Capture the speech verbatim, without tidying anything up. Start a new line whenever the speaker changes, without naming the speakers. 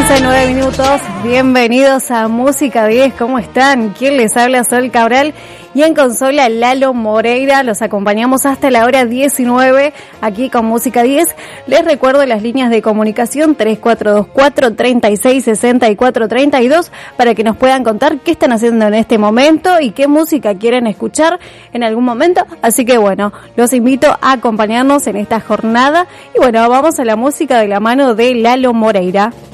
once, nueve minutos, bienvenidos a Música diez, ¿cómo están? ¿Quién les habla? Sol Cabral y en consola Lalo Moreira, los acompañamos hasta la hora diecinueve aquí con Música diez. Les recuerdo las líneas de comunicación tres cuatro dos cuatro, tres seis, seis cuatro tres dos para que nos puedan contar qué están haciendo en este momento y qué música quieren escuchar en algún momento, así que bueno, los invito a acompañarnos en esta jornada y bueno, vamos a la música de la mano de Lalo Moreira.